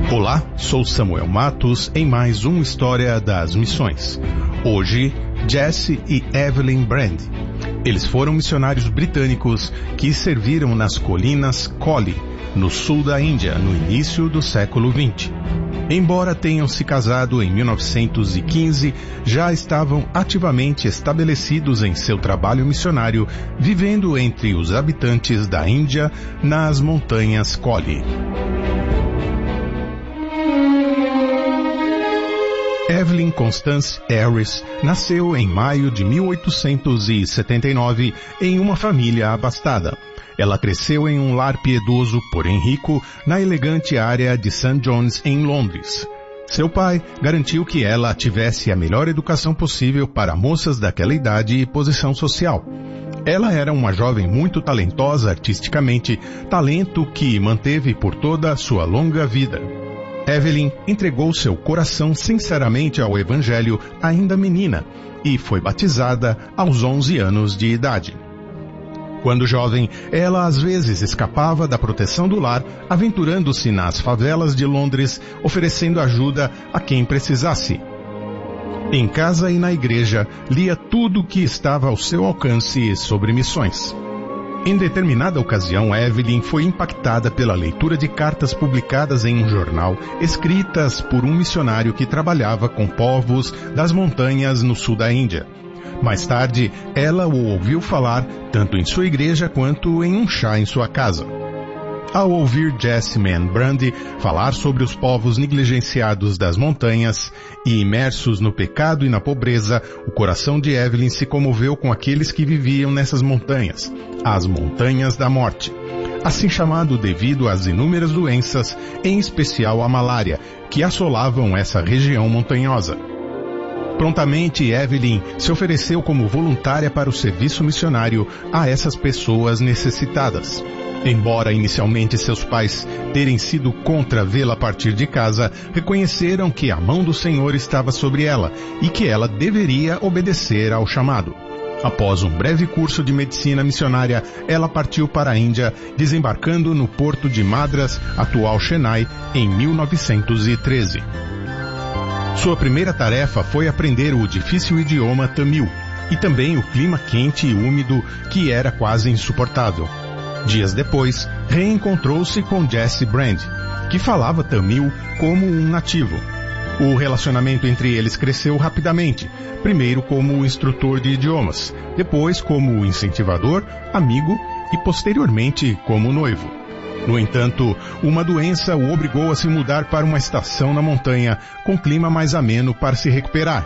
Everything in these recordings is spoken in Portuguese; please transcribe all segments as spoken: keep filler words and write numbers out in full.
Olá, sou Samuel Matos em mais uma História das Missões. Hoje, Jesse e Evelyn Brand. Eles foram missionários britânicos que serviram nas colinas Collie, no sul da Índia, no início do século vinte. Embora tenham se casado em mil novecentos e quinze, já estavam ativamente estabelecidos em seu trabalho missionário, vivendo entre os habitantes da Índia nas montanhas Collie. Evelyn Constance Harris nasceu em maio de mil oitocentos e setenta e nove em uma família abastada. Ela cresceu em um lar piedoso, porém rico, na elegante área de Saint John's, em Londres. Seu pai garantiu que ela tivesse a melhor educação possível para moças daquela idade e posição social. Ela era uma jovem muito talentosa artisticamente, talento que manteve por toda a sua longa vida. Evelyn entregou seu coração sinceramente ao Evangelho ainda menina e foi batizada aos onze anos de idade. Quando jovem, ela às vezes escapava da proteção do lar, aventurando-se nas favelas de Londres, oferecendo ajuda a quem precisasse. Em casa e na igreja, lia tudo o que estava ao seu alcance sobre missões. Em determinada ocasião, Evelyn foi impactada pela leitura de cartas publicadas em um jornal, escritas por um missionário que trabalhava com povos das montanhas no sul da Índia. Mais tarde, ela o ouviu falar tanto em sua igreja quanto em um chá em sua casa. Ao ouvir Jesse Man Brand falar sobre os povos negligenciados das montanhas e imersos no pecado e na pobreza, o coração de Evelyn se comoveu com aqueles que viviam nessas montanhas, as montanhas da morte, assim chamado devido às inúmeras doenças, em especial a malária, que assolavam essa região montanhosa. Prontamente, Evelyn se ofereceu como voluntária para o serviço missionário a essas pessoas necessitadas. Embora inicialmente seus pais terem sido contra vê-la partir de casa, reconheceram que a mão do Senhor estava sobre ela e que ela deveria obedecer ao chamado. Após um breve curso de medicina missionária, ela partiu para a Índia, desembarcando no porto de Madras, atual Chennai, em mil novecentos e treze. Sua primeira tarefa foi aprender o difícil idioma tamil e também o clima quente e úmido que era quase insuportável. Dias depois, reencontrou-se com Jesse Brand, que falava tamil como um nativo. O relacionamento entre eles cresceu rapidamente, primeiro como instrutor de idiomas, depois como incentivador, amigo e posteriormente como noivo. No entanto, uma doença o obrigou a se mudar para uma estação na montanha, com clima mais ameno para se recuperar.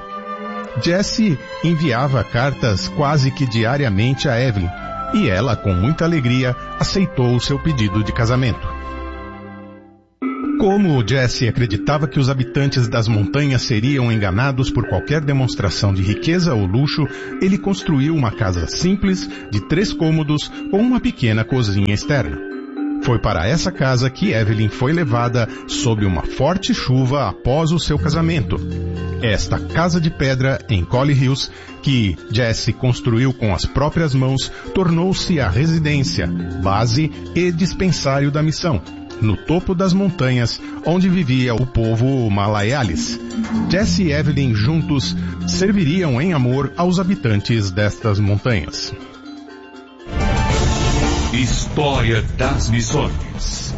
Jesse enviava cartas quase que diariamente a Evelyn, e ela, com muita alegria, aceitou o seu pedido de casamento. Como Jesse acreditava que os habitantes das montanhas seriam enganados por qualquer demonstração de riqueza ou luxo, ele construiu uma casa simples, de três cômodos, com uma pequena cozinha externa. Foi para essa casa que Evelyn foi levada sob uma forte chuva após o seu casamento. Esta casa de pedra em Collie Hills, que Jesse construiu com as próprias mãos, tornou-se a residência, base e dispensário da missão, no topo das montanhas, onde vivia o povo Malayalis. Jesse e Evelyn juntos serviriam em amor aos habitantes destas montanhas. História das Missões.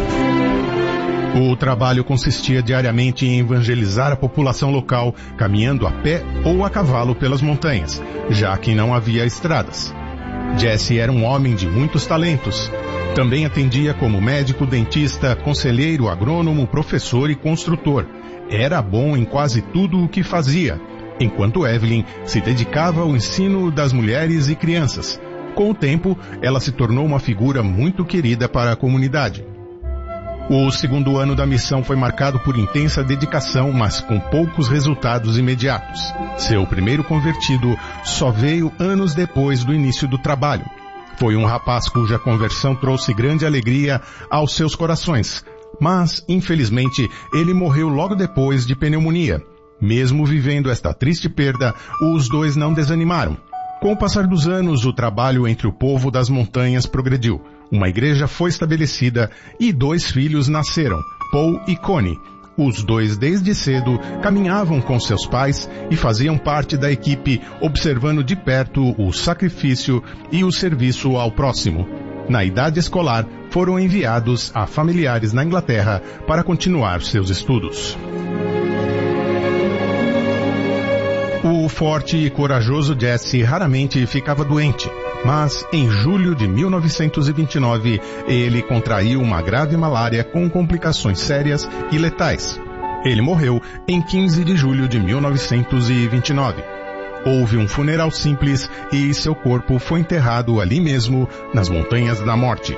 O trabalho consistia diariamente em evangelizar a população local, caminhando a pé ou a cavalo pelas montanhas, já que não havia estradas. Jesse era um homem de muitos talentos. Também atendia como médico, dentista, conselheiro, agrônomo, professor e construtor. Era bom em quase tudo o que fazia, enquanto Evelyn se dedicava ao ensino das mulheres e crianças. Com o tempo, ela se tornou uma figura muito querida para a comunidade. O segundo ano da missão foi marcado por intensa dedicação, mas com poucos resultados imediatos. Seu primeiro convertido só veio anos depois do início do trabalho. Foi um rapaz cuja conversão trouxe grande alegria aos seus corações, mas, infelizmente, ele morreu logo depois de pneumonia. Mesmo vivendo esta triste perda, os dois não desanimaram. Com o passar dos anos, o trabalho entre o povo das montanhas progrediu. Uma igreja foi estabelecida e dois filhos nasceram, Paul e Connie. Os dois, desde cedo, caminhavam com seus pais e faziam parte da equipe, observando de perto o sacrifício e o serviço ao próximo. Na idade escolar, foram enviados a familiares na Inglaterra para continuar seus estudos. O forte e corajoso Jesse raramente ficava doente, mas em julho de mil novecentos e vinte e nove ele contraiu uma grave malária com complicações sérias e letais. Ele morreu em quinze de julho de mil novecentos e vinte e nove. Houve um funeral simples e seu corpo foi enterrado ali mesmo, nas Montanhas da Morte.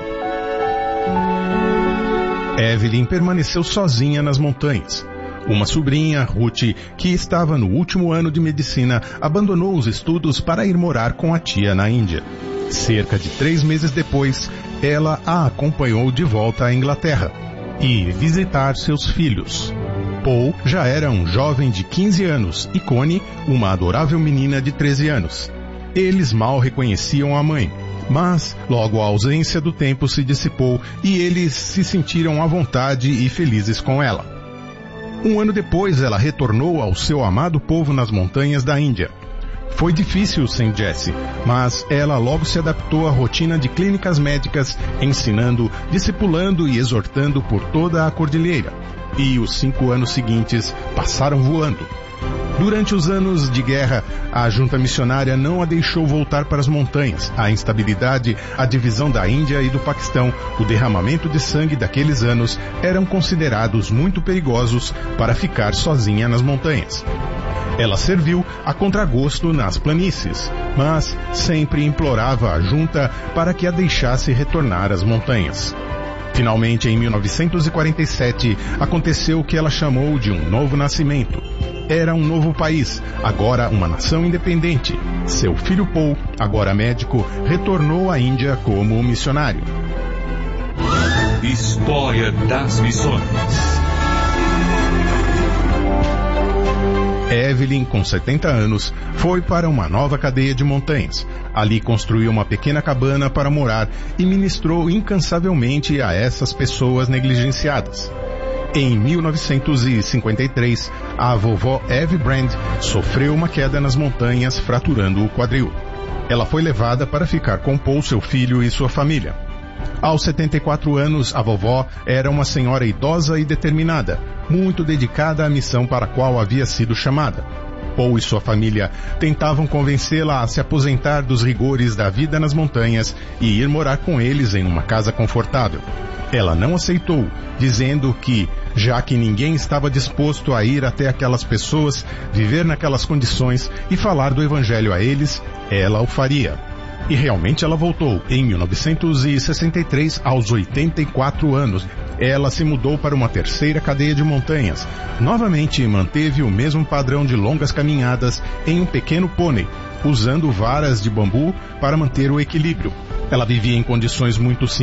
Evelyn permaneceu sozinha nas montanhas. Uma sobrinha, Ruth, que estava no último ano de medicina, abandonou os estudos para ir morar com a tia na Índia. Cerca de três meses depois, ela a acompanhou de volta à Inglaterra e visitar seus filhos. Paul já era um jovem de quinze anos e Connie, uma adorável menina de treze anos. Eles mal reconheciam a mãe, mas logo a ausência do tempo se dissipou e eles se sentiram à vontade e felizes com ela. Um ano depois, ela retornou ao seu amado povo nas montanhas da Índia. Foi difícil sem Jesse, mas ela logo se adaptou à rotina de clínicas médicas, ensinando, discipulando e exortando por toda a cordilheira. E os cinco anos seguintes passaram voando. Durante os anos de guerra, a junta missionária não a deixou voltar para as montanhas. A instabilidade, a divisão da Índia e do Paquistão, o derramamento de sangue daqueles anos eram considerados muito perigosos para ficar sozinha nas montanhas. Ela serviu a contragosto nas planícies, mas sempre implorava a junta para que a deixasse retornar às montanhas. Finalmente, em mil novecentos e quarenta e sete, aconteceu o que ela chamou de um novo nascimento. Era um novo país, agora uma nação independente. Seu filho Paul, agora médico, retornou à Índia como missionário. História das Missões. Evelyn, com setenta anos, foi para uma nova cadeia de montanhas. Ali construiu uma pequena cabana para morar e ministrou incansavelmente a essas pessoas negligenciadas. Em mil novecentos e cinquenta e três, a vovó Evie Brand sofreu uma queda nas montanhas, fraturando o quadril. Ela foi levada para ficar com Paul, seu filho e sua família. Aos setenta e quatro anos, a vovó era uma senhora idosa e determinada, muito dedicada à missão para a qual havia sido chamada. Paul e sua família tentavam convencê-la a se aposentar dos rigores da vida nas montanhas e ir morar com eles em uma casa confortável. Ela não aceitou, dizendo que, já que ninguém estava disposto a ir até aquelas pessoas, viver naquelas condições e falar do evangelho a eles, ela o faria. E realmente ela voltou, em mil novecentos e sessenta e três, aos oitenta e quatro anos. Ela se mudou para uma terceira cadeia de montanhas. Novamente manteve o mesmo padrão de longas caminhadas em um pequeno pônei, usando varas de bambu para manter o equilíbrio. Ela vivia em condições muito simples.